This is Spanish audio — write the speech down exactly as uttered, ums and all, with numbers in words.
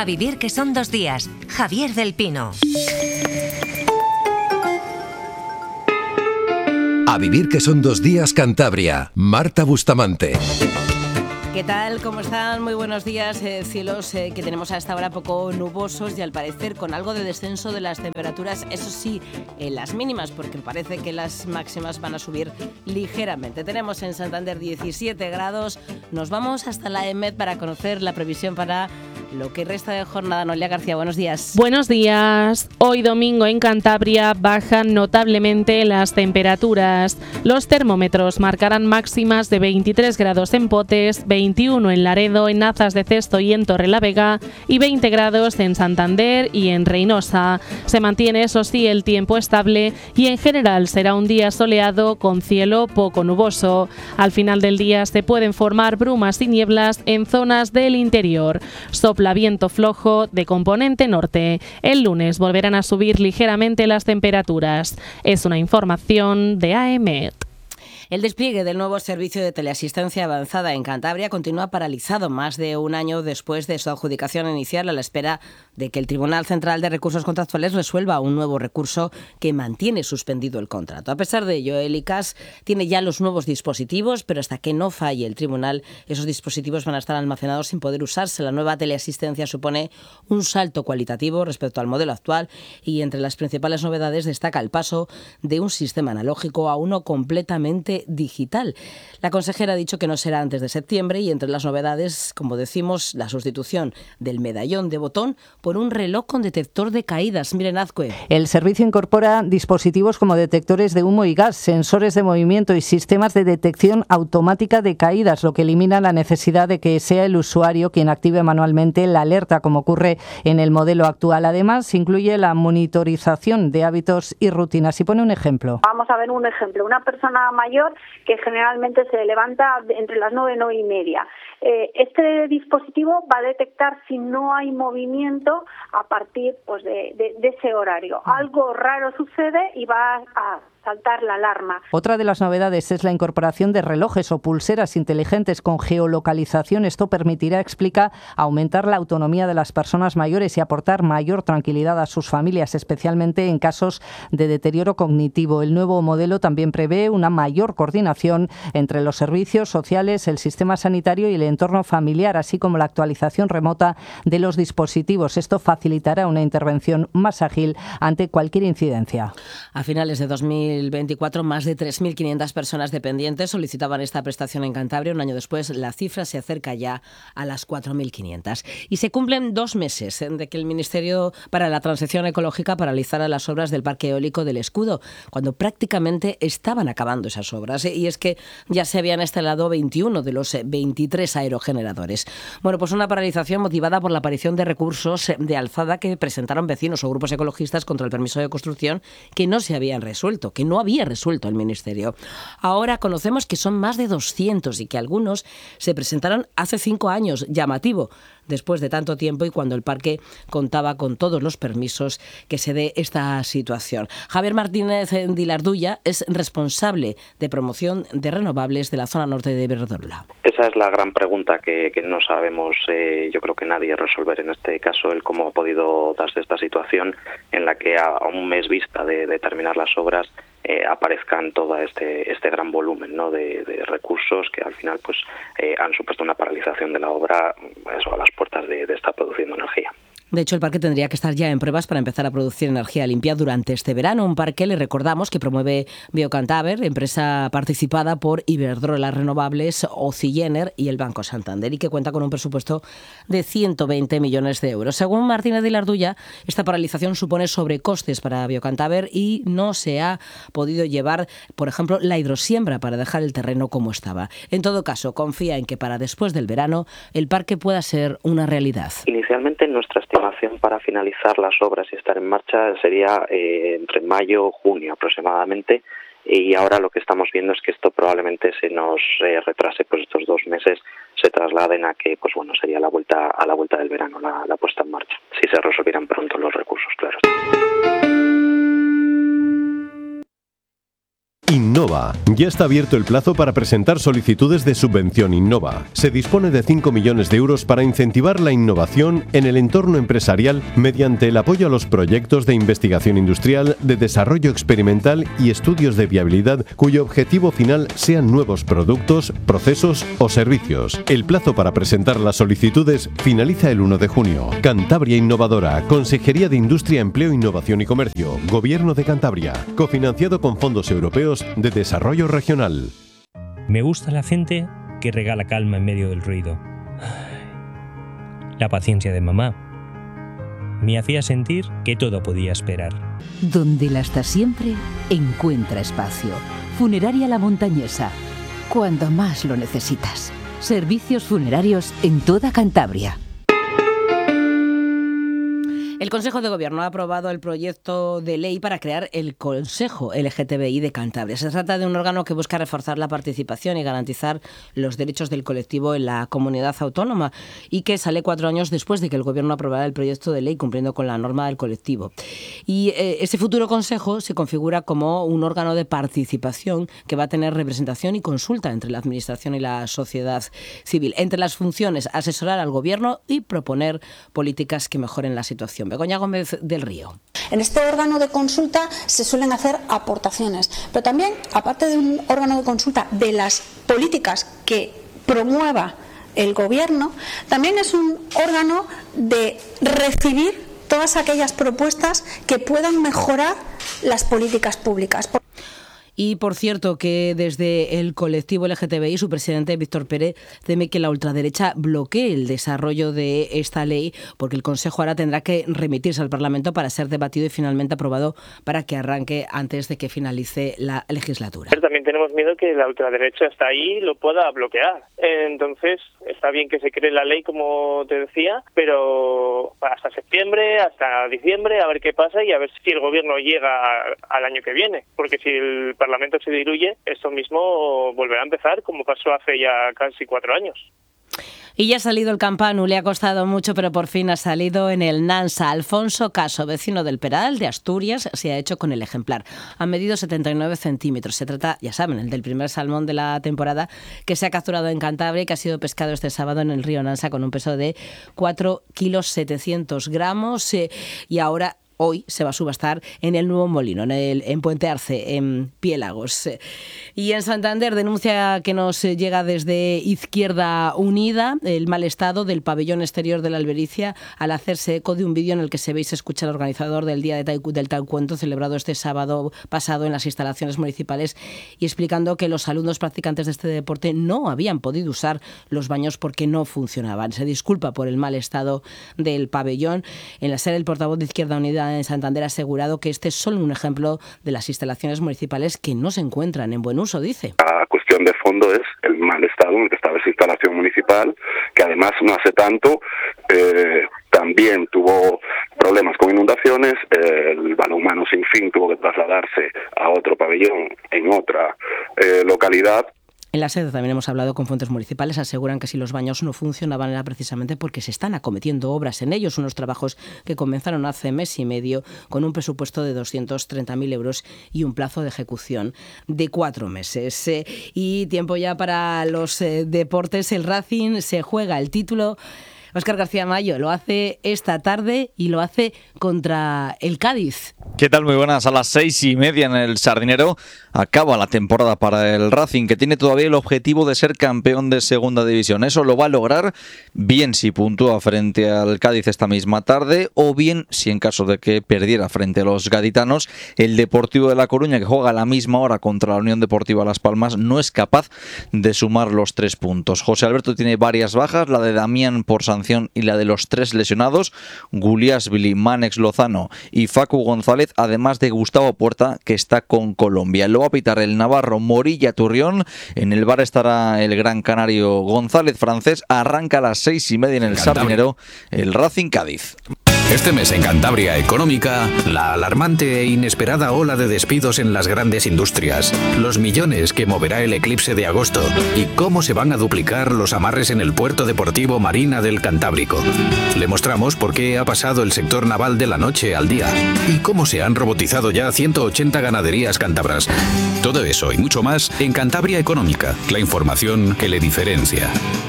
A vivir que son dos días. Javier del Pino. A vivir que son dos días Cantabria. Marta Bustamante. ¿Qué tal? ¿Cómo están? Muy buenos días. Eh, cielos eh, que tenemos a esta hora poco nubosos y al parecer con algo de descenso de las temperaturas, eso sí, en las mínimas, porque parece que las máximas van a subir ligeramente. Tenemos en Santander diecisiete grados. Nos vamos hasta la E M E D para conocer la previsión para lo que resta de jornada. Noelia García, buenos días. Buenos días. Hoy domingo en Cantabria bajan notablemente las temperaturas. Los termómetros marcarán máximas de veintitrés grados en Potes, veintiuno en Laredo, en Nazas de Cesto y en Torrelavega y veinte grados en Santander y en Reinosa. Se mantiene, eso sí, el tiempo estable y en general será un día soleado con cielo poco nuboso. Al final del día se pueden formar brumas y nieblas en zonas del interior. Sopla viento flojo de componente norte. El lunes volverán a subir ligeramente las temperaturas. Es una información de A E M E D. El despliegue del nuevo servicio de teleasistencia avanzada en Cantabria continúa paralizado más de un año después de su adjudicación inicial, a la espera de que el Tribunal Central de Recursos Contractuales resuelva un nuevo recurso que mantiene suspendido el contrato. A pesar de ello, el I C A S tiene ya los nuevos dispositivos, pero hasta que no falle el tribunal, esos dispositivos van a estar almacenados sin poder usarse. La nueva teleasistencia supone un salto cualitativo respecto al modelo actual y entre las principales novedades destaca el paso de un sistema analógico a uno completamente digital. La consejera ha dicho que no será antes de septiembre y entre las novedades, como decimos, la sustitución del medallón de botón por un reloj con detector de caídas. Miren, Azcue. El servicio incorpora dispositivos como detectores de humo y gas, sensores de movimiento y sistemas de detección automática de caídas, lo que elimina la necesidad de que sea el usuario quien active manualmente la alerta, como ocurre en el modelo actual. Además, incluye la monitorización de hábitos y rutinas. Y pone un ejemplo. Vamos a ver un ejemplo. Una persona mayor que generalmente se levanta entre las nueve y nueve y media. Eh, este dispositivo va a detectar si no hay movimiento a partir pues, de, de, de ese horario. Algo raro sucede y va a saltar la alarma. Otra de las novedades es la incorporación de relojes o pulseras inteligentes con geolocalización. Esto permitirá, explica, aumentar la autonomía de las personas mayores y aportar mayor tranquilidad a sus familias, especialmente en casos de deterioro cognitivo. El nuevo modelo también prevé una mayor coordinación entre los servicios sociales, el sistema sanitario y el entorno familiar, así como la actualización remota de los dispositivos. Esto facilitará una intervención más ágil ante cualquier incidencia. A finales de dos mil veinticuatro, más de tres mil quinientas personas dependientes solicitaban esta prestación en Cantabria. Un año después, la cifra se acerca ya a las cuatro mil quinientas. Y se cumplen dos meses de que el Ministerio para la Transición Ecológica paralizara las obras del Parque Eólico del Escudo, cuando prácticamente estaban acabando esas obras. Y es que ya se habían instalado veintiuno de los veintitrés aerogeneradores. Bueno, pues una paralización motivada por la aparición de recursos de alzada que presentaron vecinos o grupos ecologistas contra el permiso de construcción que no se habían resuelto, que no había resuelto el Ministerio. Ahora conocemos que son más de doscientos y que algunos se presentaron hace cinco años. Llamativo, después de tanto tiempo y cuando el parque contaba con todos los permisos que se dé esta situación. Javier Martínez Dilarduya es responsable de promoción de renovables de la zona norte de Iberdrola. Esa es la gran pregunta que, que no sabemos, eh, yo creo que nadie resolver en este caso, el cómo ha podido darse esta situación en la que a, a un mes vista de, de terminar las obras Eh, aparezcan todo este este gran volumen, ¿no?, de, de recursos que al final pues eh, han supuesto una paralización de la obra, eso, a las puertas de, de estar produciendo energía. De hecho, el parque tendría que estar ya en pruebas para empezar a producir energía limpia durante este verano. Un parque, le recordamos, que promueve Biocantaver, empresa participada por Iberdrola Renovables, Ocigener y el Banco Santander, y que cuenta con un presupuesto de ciento veinte millones de euros. Según Martínez Dilarduya, esta paralización supone sobrecostes para Biocantaver y no se ha podido llevar, por ejemplo, la hidrosiembra para dejar el terreno como estaba. En todo caso, confía en que para después del verano el parque pueda ser una realidad. Inicialmente, nuestra estimación para finalizar las obras y estar en marcha sería eh, entre mayo y junio aproximadamente, y ahora lo que estamos viendo es que esto probablemente se nos eh, retrase, pues estos dos meses se trasladen a que, pues bueno, sería la vuelta a la vuelta del verano la, la puesta en marcha, si se resolvieran pronto los recursos, claro. Innova. Innova. Ya está abierto el plazo para presentar solicitudes de subvención Innova. Se dispone de cinco millones de euros para incentivar la innovación en el entorno empresarial mediante el apoyo a los proyectos de investigación industrial, de desarrollo experimental y estudios de viabilidad cuyo objetivo final sean nuevos productos, procesos o servicios. El plazo para presentar las solicitudes finaliza el uno de junio. Cantabria Innovadora, Consejería de Industria, Empleo, Innovación y Comercio, Gobierno de Cantabria, cofinanciado con fondos europeos de desarrollo regional. Me gusta la gente que regala calma en medio del ruido. La paciencia de mamá me hacía sentir que todo podía esperar. Donde la hasta siempre encuentra espacio. Funeraria La Montañesa. Cuando más lo necesitas. Servicios funerarios en toda Cantabria. El Consejo de Gobierno ha aprobado el proyecto de ley para crear el Consejo L G T B I de Cantabria. Se trata de un órgano que busca reforzar la participación y garantizar los derechos del colectivo en la comunidad autónoma y que sale cuatro años después de que el Gobierno aprobara el proyecto de ley cumpliendo con la norma del colectivo. Y eh, ese futuro Consejo se configura como un órgano de participación que va a tener representación y consulta entre la Administración y la sociedad civil. Entre las funciones, asesorar al Gobierno y proponer políticas que mejoren la situación. Begoña Gómez del Río. En este órgano de consulta se suelen hacer aportaciones, pero también, aparte de un órgano de consulta de las políticas que promueva el Gobierno, también es un órgano de recibir todas aquellas propuestas que puedan mejorar las políticas públicas. Y por cierto que desde el colectivo L G T B I, su presidente Víctor Pérez teme que la ultraderecha bloquee el desarrollo de esta ley porque el Consejo ahora tendrá que remitirse al Parlamento para ser debatido y finalmente aprobado para que arranque antes de que finalice la legislatura. Pero también tenemos miedo que la ultraderecha hasta ahí lo pueda bloquear. Entonces está bien que se cree la ley, como te decía, pero hasta septiembre, hasta diciembre, a ver qué pasa y a ver si el Gobierno llega al año que viene. Porque si el Parlamento se diluye, esto mismo volverá a empezar como pasó hace ya casi cuatro años. Y ya ha salido el Campanu, le ha costado mucho, pero por fin ha salido en el Nansa. Alfonso Caso, vecino del Peral de Asturias, se ha hecho con el ejemplar. Ha medido setenta y nueve centímetros. Se trata, ya saben, el del primer salmón de la temporada que se ha capturado en Cantabria y que ha sido pescado este sábado en el río Nansa con un peso de cuatro kilos setecientos gramos eh, y ahora hoy se va a subastar en el Nuevo Molino, en, el, en Puente Arce, en Piélagos. Y en Santander denuncia que nos llega desde Izquierda Unida el mal estado del pabellón exterior de la Albericia al hacerse eco de un vídeo en el que se ve y se escucha al organizador del Día de Taiku, del Taekwondo celebrado este sábado pasado en las instalaciones municipales y explicando que los alumnos practicantes de este deporte no habían podido usar los baños porque no funcionaban. Se disculpa por el mal estado del pabellón. En la sede el portavoz de Izquierda Unida en Santander ha asegurado que este es solo un ejemplo de las instalaciones municipales que no se encuentran en buen uso, dice. La cuestión de fondo es el mal estado en el que estaba esa instalación municipal, que además no hace tanto eh, también tuvo problemas con inundaciones, eh, el balonmano Sin Fin tuvo que trasladarse a otro pabellón en otra eh, localidad. En la sede también hemos hablado con fuentes municipales, aseguran que si los baños no funcionaban era precisamente porque se están acometiendo obras en ellos, unos trabajos que comenzaron hace mes y medio con un presupuesto de doscientos treinta mil euros y un plazo de ejecución de cuatro meses. Eh, y tiempo ya para los eh, deportes. El Racing se juega el título. Óscar García Mayo lo hace esta tarde y lo hace contra el Cádiz. ¿Qué tal? Muy buenas. A las seis y media en el Sardinero acaba la temporada para el Racing, que tiene todavía el objetivo de ser campeón de segunda división. Eso lo va a lograr bien si puntúa frente al Cádiz esta misma tarde o bien si en caso de que perdiera frente a los gaditanos, el Deportivo de La Coruña, que juega a la misma hora contra la Unión Deportiva Las Palmas, no es capaz de sumar los tres puntos. José Alberto tiene varias bajas, la de Damián por sanción y la de los tres lesionados, Guliasvili, Mánex Lozano y Facu González, además de Gustavo Puerta, que está con Colombia. Lo va a pitar el navarro Morilla Turrión. En el bar estará el gran canario González francés. Arranca a las seis y media en el Sardinero el Racing Cádiz. Este mes en Cantabria Económica, la alarmante e inesperada ola de despidos en las grandes industrias, los millones que moverá el eclipse de agosto y cómo se van a duplicar los amarres en el puerto deportivo Marina del Cantábrico. Le mostramos por qué ha pasado el sector naval de la noche al día y cómo se han robotizado ya ciento ochenta ganaderías cántabras. Todo eso y mucho más en Cantabria Económica, la información que le diferencia.